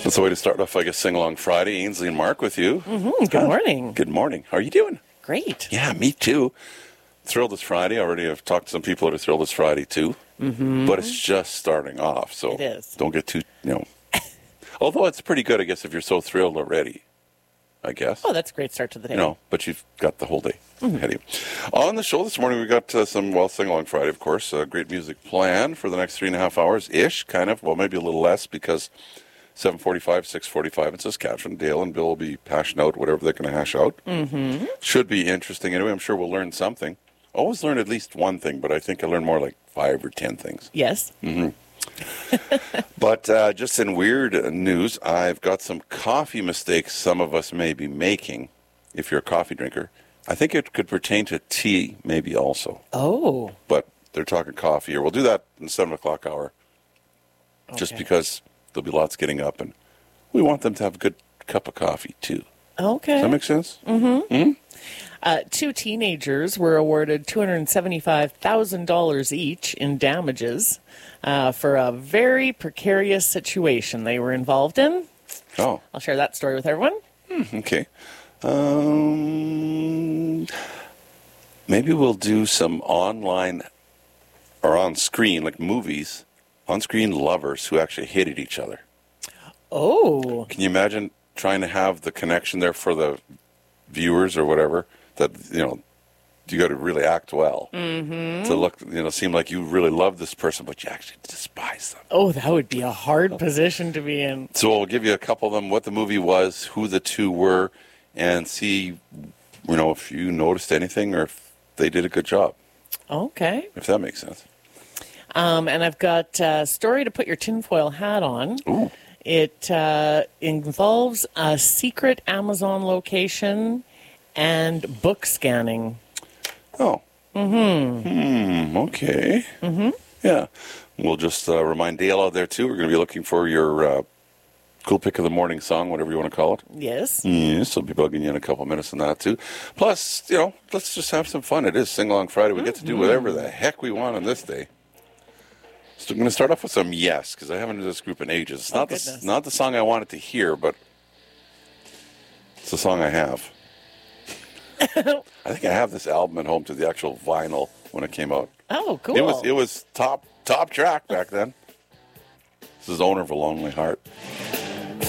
That's the way to start off, I guess, Sing Along Friday. Ainsley and Mark with you. Mm-hmm. Good morning. Good morning. How are you doing? Great. Yeah, me too. Thrilled it's Friday. Already I've talked to some people that are thrilled it's Friday too. Mm-hmm. But it's just starting off, so It is. don't get too, Although it's pretty good, I guess, if you're so thrilled already, I guess. Oh, that's a great start to the day. But you've got the whole day ahead of you. On the show this morning, we got some, Sing Along Friday, of course, great music planned for the next 3.5 hours-ish, kind of. Well, maybe a little less because 7:45, 6:45 in Saskatchewan. Dale and Bill will be hashing out whatever they're going to hash out. Mm-hmm. Should be interesting anyway. I'm sure we'll learn something. Always learn at least one thing, but I think I learned more like 5 or 10 things. Yes. Mm-hmm. But just in weird news, I've got some coffee mistakes some of us may be making if you're a coffee drinker. I think it could pertain to tea maybe also. Oh. But they're talking coffee here. We'll do that in the 7 o'clock hour. Okay. Just because there'll be lots getting up, and we want them to have a good cup of coffee too. Okay. Does that make sense? Mm-hmm. Mm-hmm. 2 teenagers were awarded $275,000 each in damages for a very precarious situation they were involved in. Oh. I'll share that story with everyone. Okay. Maybe we'll do some online or on screen, like movies, on-screen lovers who actually hated each other. Oh. Can you imagine trying to have the connection there for the viewers or whatever? That, you got to really act well to look, seem like you really love this person, but you actually despise them. Oh, that would be a hard position to be in. So we'll give you a couple of them, what the movie was, who the two were, and see, if you noticed anything or if they did a good job. Okay. If that makes sense. And I've got a story to put your tinfoil hat on. Ooh. It involves a secret Amazon location and book scanning. Oh. Mm-hmm. Okay. Mm-hmm. Yeah. We'll just remind Dale out there, too. We're going to be looking for your cool pick of the morning song, whatever you want to call it. Yes. Yes, I'll be bugging you in a couple of minutes on that, too. Plus, let's just have some fun. It is Sing Along Friday. We get to do whatever the heck we want on this day. So I'm going to start off with some Yes, because I haven't done this group in ages. It's not the song I wanted to hear, but it's the song I have. I think I have this album at home to the actual vinyl when it came out. Oh, cool. It was top track back then. This is Owner of a Lonely Heart.